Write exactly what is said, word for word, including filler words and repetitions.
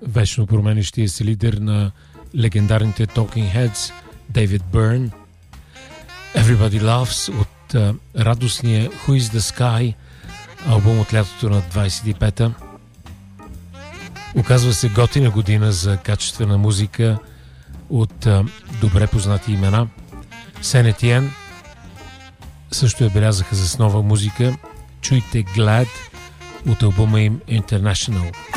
вечно променящия се лидер на легендарните Talking Heads Дейвид Бърн. Everybody Loves от uh, радостния Who is the Sky, албум от лятото на двайсет и пета. Оказва се готина година за качествена музика от uh, добре познати имена. Сен Етиен също я белязаха с нова музика. Чуйте Glad от албума им International.